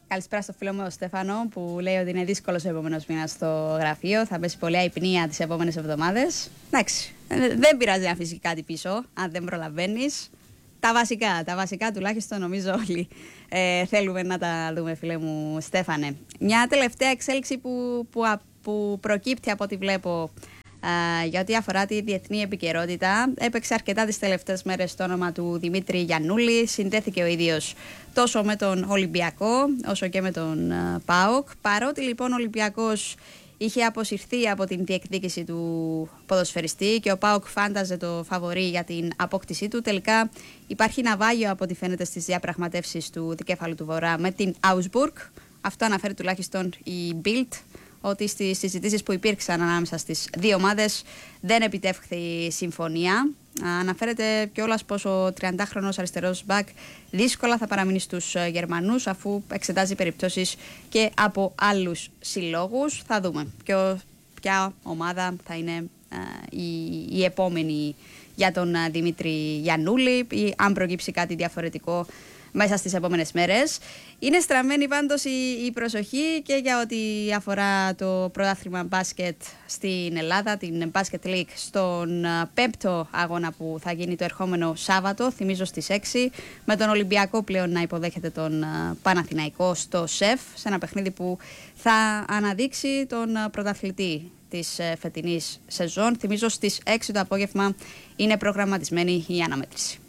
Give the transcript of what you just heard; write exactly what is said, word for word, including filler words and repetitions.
Καλησπέρα στο φίλο μου ο Στέφανο που λέει ότι είναι δύσκολος ο επόμενος μήνας στο γραφείο. Θα πέσει πολλή αϊπνία τις επόμενες εβδομάδες. Εντάξει, δεν πειράζει να αφήσει κάτι πίσω, αν δεν προλαβαίνεις. Τα βασικά, τα βασικά τουλάχιστον νομίζω όλοι ε, θέλουμε να τα δούμε, φίλε μου Στέφανε. Μια τελευταία εξέλιξη που, που, που προκύπτει από ό,τι βλέπω Uh, για ό,τι αφορά τη διεθνή επικαιρότητα, έπαιξε αρκετά τις τελευταίες μέρες το όνομα του Δημήτρη Γιαννούλη. Συνδέθηκε ο ίδιος τόσο με τον Ολυμπιακό όσο και με τον uh, ΠΑΟΚ. Παρότι λοιπόν ο Ολυμπιακός είχε αποσυρθεί από την διεκδίκηση του ποδοσφαιριστή και ο ΠΑΟΚ φάνταζε το φαβορί για την απόκτησή του, τελικά υπάρχει ναυάγιο από ό,τι φαίνεται στις διαπραγματεύσεις του δικέφαλου του Βορρά με την Augsburg. Αυτό αναφέρει τουλάχιστον η Bild, ότι στις συζητήσεις που υπήρξαν ανάμεσα στις δύο ομάδες δεν επιτεύχθη συμφωνία. Αναφέρεται κιόλας πως ο τριαντάχρονος αριστερός μπακ δύσκολα θα παραμείνει στους Γερμανούς, αφού εξετάζει περιπτώσεις και από άλλους συλλόγους. Θα δούμε ποιο, ποια ομάδα θα είναι α, η, η επόμενη για τον α, Δημήτρη Γιαννούλη, ή αν προκύψει κάτι διαφορετικό μέσα στις επόμενες μέρες. Είναι στραμμένη πάντως η, η προσοχή και για ό,τι αφορά το πρωτάθλημα μπάσκετ στην Ελλάδα, την Basket League, στον πέμπτο αγώνα που θα γίνει το ερχόμενο Σάββατο, θυμίζω στις έξι, με τον Ολυμπιακό πλέον να υποδέχεται τον Παναθηναϊκό στο ΣΕΦ, σε ένα παιχνίδι που θα αναδείξει τον πρωταθλητή της φετινής σεζόν. Θυμίζω στις έξι το απόγευμα είναι προγραμματισμένη η αναμέτρηση.